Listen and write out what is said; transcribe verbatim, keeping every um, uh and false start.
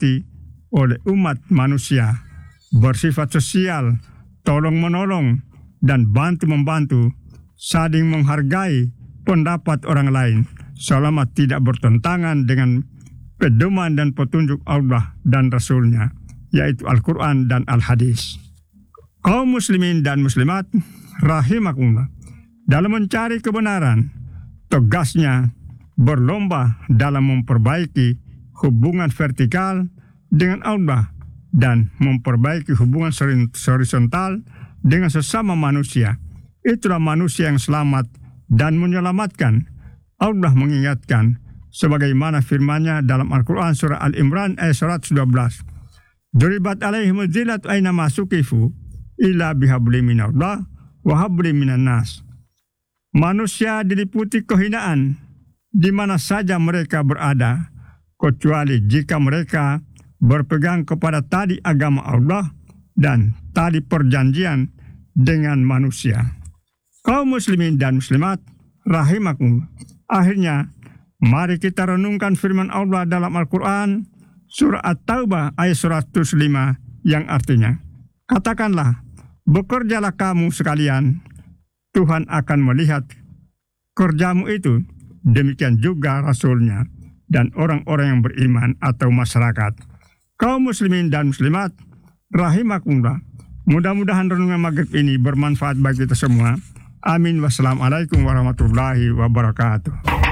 disepakati oleh umat manusia, bersifat sosial, tolong-menolong, dan bantu-membantu, saling menghargai pendapat orang lain selama tidak bertentangan dengan pedoman dan petunjuk Allah dan Rasul-Nya, yaitu Al-Quran dan Al-Hadis. Kaum muslimin dan muslimat rahimakumullah, dalam mencari kebenaran, tugasnya berlomba dalam memperbaiki hubungan vertikal dengan Allah dan memperbaiki hubungan horizontal dengan sesama manusia. Itulah manusia yang selamat dan menyelamatkan. Allah mengingatkan sebagaimana firman-Nya dalam Al-Quran surah Al-Imran ayat seratus dua belas. Duribat alaihimul zillatu aina masukifu illa bihabli minallah wa habli minan nas. Manusia diliputi kehinaan di mana saja mereka berada, kecuali jika mereka berpegang kepada tali agama Allah dan tali perjanjian dengan manusia. Kaum muslimin dan muslimat rahimakumullah, akhirnya mari kita renungkan firman Allah dalam Al-Quran surah At-Taubah ayat seratus lima yang artinya, katakanlah, bekerjalah kamu sekalian, Tuhan akan melihat kerjamu itu, demikian juga Rasul-Nya dan orang-orang yang beriman atau masyarakat. Kaum muslimin dan muslimat rahimakumullah, mudah-mudahan renungan maghrib ini bermanfaat bagi kita semua. Amin. Wassalamualaikum warahmatullahi wabarakatuh.